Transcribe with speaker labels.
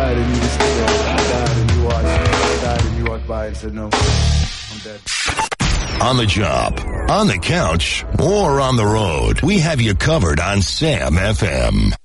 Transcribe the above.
Speaker 1: died and you were still there. I died and you watched. I died and you walked by and said, no, I'm dead.
Speaker 2: On the job, on the couch, or on the road, we have you covered on Sam FM.